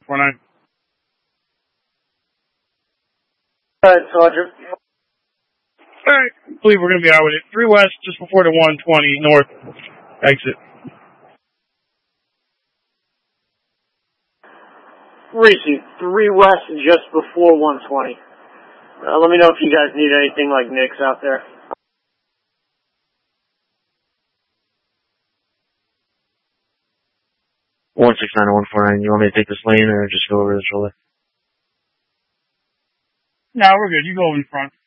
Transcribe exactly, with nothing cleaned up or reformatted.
four nine. Alright, Sergeant. Alright, I believe we're going to be out with it. three west, just before the one twenty north exit. Reese, three west, just before one twenty. Uh, let me know if you guys need anything like Nick's out there. one six nine one four nine, you want me to take this lane or just go over the shoulder? No, we're good. You go in front.